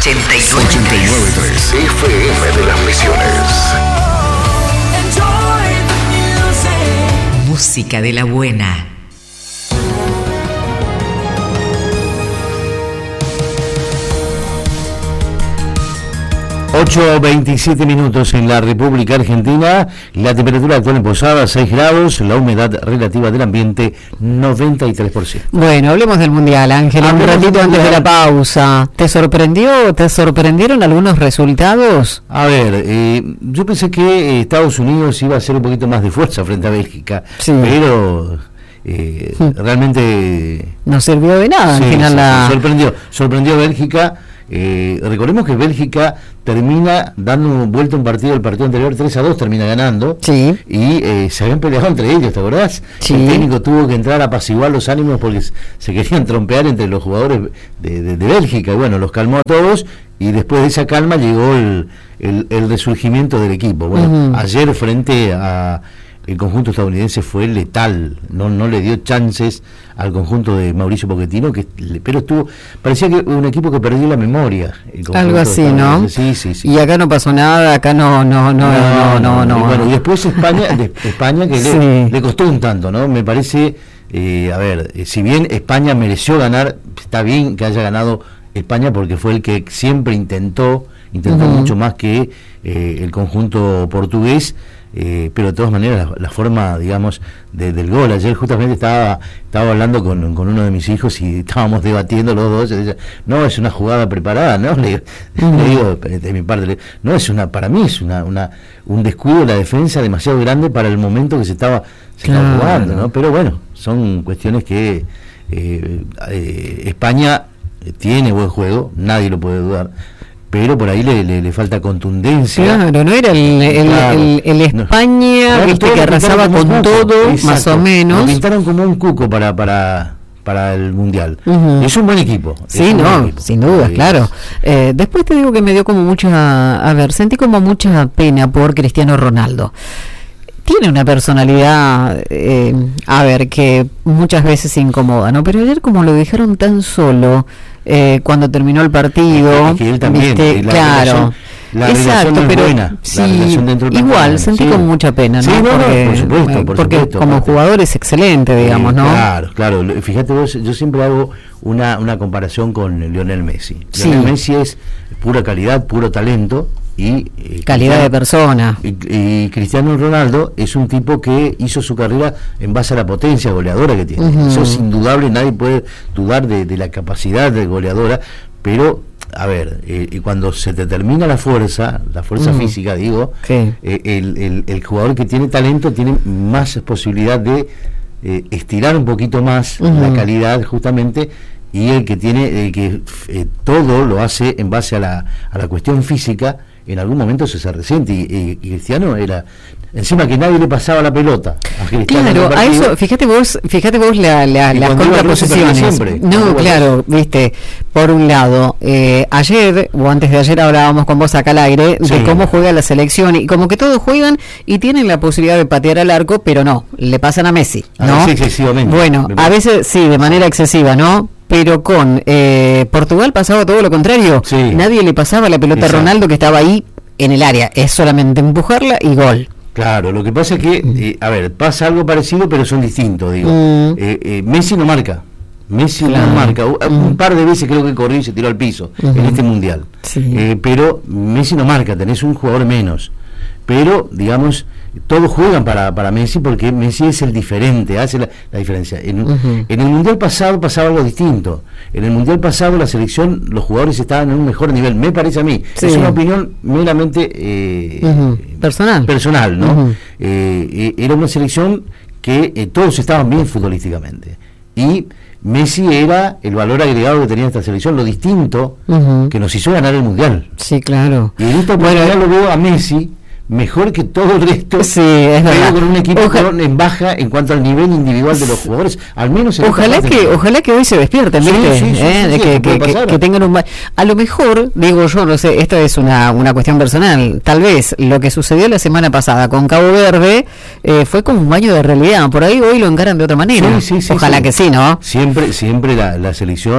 89.3 FM de las Misiones. Música de la buena. 8:27 minutos en la República Argentina, la temperatura actual en Posada 6 grados, la humedad relativa del ambiente 93%. Bueno, hablemos del Mundial, Ángel, un ratito antes de la pausa. ¿Te sorprendieron algunos resultados? A ver, yo pensé que Estados Unidos iba a hacer un poquito más de fuerza frente a Bélgica, sí, pero realmente no sirvió de nada, sí, al final sorprendió a Bélgica. Recordemos que Bélgica termina dando vuelta un partido, el partido anterior 3-2 termina ganando, sí, y se habían peleado entre ellos, ¿te acordás? Sí. El técnico tuvo que entrar a apaciguar los ánimos porque se querían trompear entre los jugadores de Bélgica, y bueno, los calmó a todos, y después de esa calma llegó el resurgimiento del equipo. Bueno, ayer frente a el conjunto estadounidense fue letal, no le dio chances al conjunto de Mauricio Pochettino, pero parecía que un equipo que perdió la memoria. Algo así, ¿no? Sí. Y acá no pasó nada, acá no. Bueno, y después España que sí, le costó un tanto, ¿no? Me parece, si bien España mereció ganar, está bien que haya ganado España porque fue el que siempre intentó mucho más que el conjunto portugués. Pero de todas maneras la forma, digamos, del gol, ayer justamente estaba hablando con uno de mis hijos y estábamos debatiendo los dos, y decía, no, es una jugada preparada, ¿no? Le digo de mi parte, no, para mí es un descuido de la defensa demasiado grande para el momento que se estaba jugando, ¿no? Pero bueno, son cuestiones que España tiene buen juego, nadie lo puede dudar, pero por ahí le falta contundencia. Claro, no era el España, que arrasaba con todo, exacto, más o menos. Lo pintaron como un cuco para el Mundial. Es un buen equipo. Sí, sin duda, claro. Después te digo que me dio como sentí como mucha pena por Cristiano Ronaldo. Tiene una personalidad, que muchas veces incomoda, ¿no? Pero ayer como lo dejaron tan solo cuando terminó el partido, que él también, claro, la relación no es pero buena, sí, la relación dentro del igual partido, sentí con mucha pena, ¿no? Sí, por supuesto, como jugador es excelente, digamos, ¿no? Claro. Fíjate vos, yo siempre hago una comparación con Lionel Messi. Sí. Lionel Messi es pura calidad, puro talento. Y calidad de persona. Y Cristiano Ronaldo es un tipo que hizo su carrera en base a la potencia goleadora que tiene. Eso es indudable, nadie puede dudar de la capacidad de goleadora, pero y cuando se te termina la fuerza física, digo, sí, el jugador que tiene talento tiene más posibilidad de estirar un poquito más la calidad, justamente, y el que todo lo hace en base a la cuestión física, en algún momento se resiente, y Cristiano era, encima que nadie le pasaba la pelota a Cristiano. Claro, a eso, fíjate vos las contraposiciones. No, claro, viste, por un lado, ayer o antes de ayer hablábamos con vos acá al aire de cómo juega la selección, y como que todos juegan y tienen la posibilidad de patear al arco, pero no, le pasan a Messi, ¿no? Sí, excesivamente. Bueno, a veces sí, de manera excesiva, ¿no? Pero con Portugal pasaba todo lo contrario. Sí. Nadie le pasaba la pelota a Ronaldo, que estaba ahí en el área. Es solamente empujarla y gol. Claro, lo que pasa es que, pasa algo parecido, pero son distintos, digo. Messi no marca. No marca. Un par de veces creo que corrió y se tiró al piso en este Mundial. Sí. Pero Messi no marca, tenés un jugador menos. Pero, digamos, todos juegan para Messi porque Messi es el diferente, hace la diferencia. En el Mundial pasado pasaba algo distinto. En el Mundial pasado la selección, los jugadores estaban en un mejor nivel, me parece a mí. Sí. Es una opinión meramente personal, ¿no? Era una selección que todos estaban bien futbolísticamente. Y Messi era el valor agregado que tenía esta selección, lo distinto que nos hizo ganar el Mundial. Sí, claro. Y en esta oportunidad lo veo a Messi mejor que todo el resto, sí, es verdad, con un equipo en baja en cuanto al nivel individual de los jugadores, al menos ojalá que hoy se despierten, ¿viste? Que tengan a lo mejor, digo yo, no sé, esto es una cuestión personal, tal vez lo que sucedió la semana pasada con Cabo Verde fue como un baño de realidad, por ahí hoy lo encaran de otra manera. Ojalá que sí, ¿no? Siempre la selección,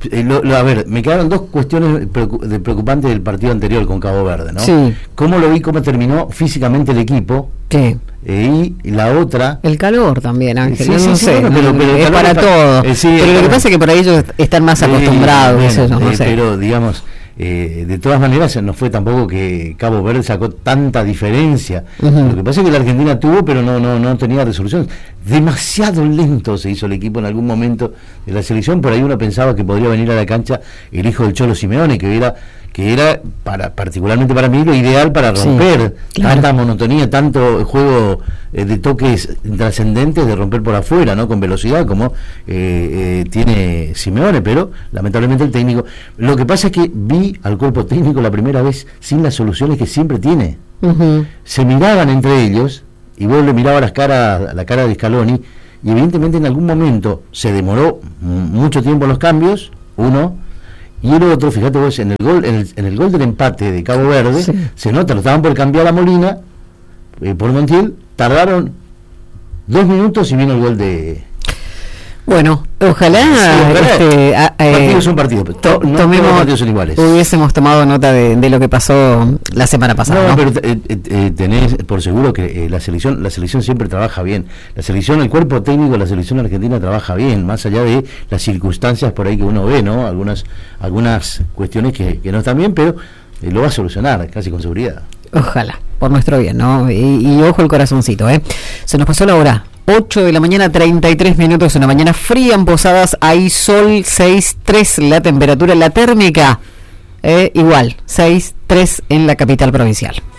A ver, me quedaron dos cuestiones preocupantes del partido anterior con Cabo Verde, ¿no? Sí. ¿Cómo lo vi, cómo terminó físicamente el equipo? Sí. Y la otra... El calor también, Ángel, Sí, no sí, sé, bueno, pero es para todo. sí, pero lo que pasa es que por ahí ellos están más acostumbrados, bueno, no sé. Pero, digamos... de todas maneras no fue tampoco que Cabo Verde sacó tanta diferencia. Lo que pasa es que la Argentina tuvo, pero no tenía resolución. Demasiado lento se hizo el equipo en algún momento de la selección. Por ahí uno pensaba que podría venir a la cancha el hijo del Cholo Simeone, que era particularmente para mí lo ideal para romper tanta monotonía, tanto juego de toques trascendentes, de romper por afuera, ¿no? Con velocidad como tiene Simeone, pero lamentablemente el técnico. Lo que pasa es que vi al cuerpo técnico la primera vez sin las soluciones que siempre tiene. Se miraban entre ellos y vos le mirabas la cara de Scaloni, y evidentemente en algún momento se demoró mucho tiempo en los cambios, uno. Y el otro, fíjate vos, en el gol del empate de Cabo Verde, se nota, lo estaban por cambiar a Molina, por Montiel, tardaron 2 minutos y vino el gol de... Bueno, ojalá partidos son partidos, pero no partidos son iguales. Hubiésemos tomado nota de lo que pasó la semana pasada. No, pero tenés por seguro que la selección siempre trabaja bien. La selección, el cuerpo técnico de la selección argentina trabaja bien, más allá de las circunstancias por ahí que uno ve, ¿no? Algunas cuestiones que no están bien, pero lo va a solucionar casi con seguridad. Ojalá, por nuestro bien, ¿no? Y ojo el corazoncito, ¿eh? Se nos pasó la hora. 8 de la mañana, 33 minutos, una mañana fría en Posadas, hay sol, 6.3 la temperatura, la térmica, igual, 6.3 en la capital provincial.